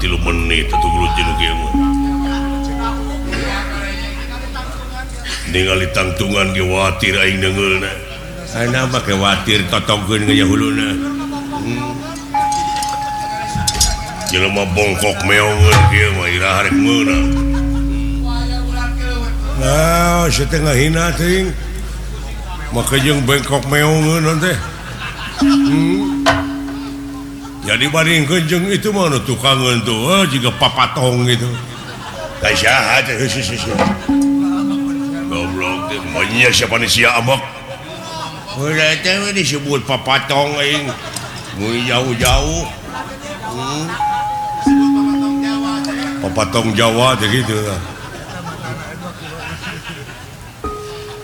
3 menit ningali tangtungan khawatir khawatir jelema bongkok meongan setengah hina maka jeung bengkok meongan teh jadi baring kenjeng itu mana tukangan tuh juga papatong gitu kayak jahat goblok namanya siapa nih sia abak udah teh disebut papatong aing mun jauh-jauh papatong Jawa gitu